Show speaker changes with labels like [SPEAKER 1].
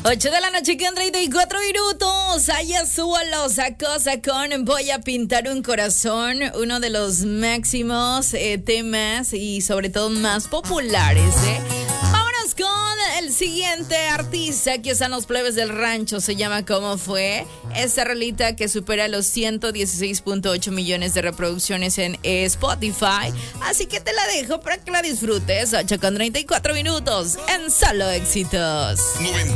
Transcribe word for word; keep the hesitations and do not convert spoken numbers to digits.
[SPEAKER 1] ocho de la noche con treinta y cuatro minutos. Allá subo los cosa con Voy a pintar un corazón. Uno de los máximos eh, temas y sobre todo más populares, ¿eh? Vámonos con el siguiente artista que están los plebes del rancho. Se llama ¿Cómo fue? Esta rolita que supera los ciento dieciséis punto ocho millones de reproducciones en Spotify. Así que te la dejo para que la disfrutes. ocho con treinta y cuatro minutos en Solo Éxitos.